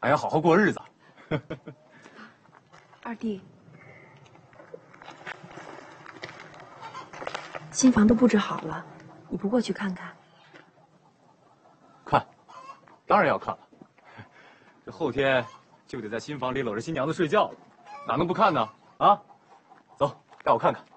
还要好好过日子。 二弟，新房都布置好了，你不过去看看？ 看，当然要看了。这后天就得在新房里搂着新娘子睡觉了，哪能不看呢？啊，走，带我看看。